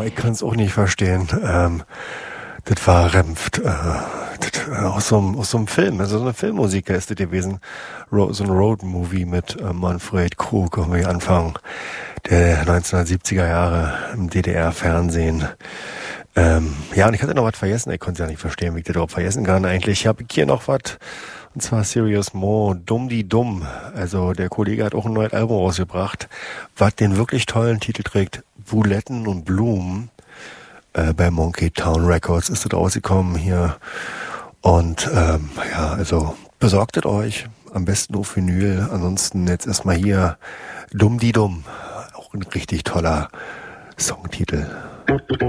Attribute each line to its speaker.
Speaker 1: ich kann es auch nicht verstehen. Das war Remft. Aus so einem Film, also so eine Filmmusiker ist das gewesen. So ein Road-Movie mit Manfred Krug, irgendwie Anfang der 1970er Jahre im DDR-Fernsehen. Ja, und ich hatte noch was vergessen. Ich konnte es ja nicht verstehen, wie ich das überhaupt vergessen kann eigentlich. Ich habe hier noch was, und zwar Serious Mo, Dumm die Dumm. Also der Kollege hat auch ein neues Album rausgebracht, was den wirklich tollen Titel trägt, Buletten und Blumen. Bei Monkey Town Records ist das rausgekommen hier. Und ja, also besorgt es euch. Am besten auf Vinyl. Ansonsten jetzt erstmal hier Dumm die Dumm. Auch ein richtig toller Songtitel.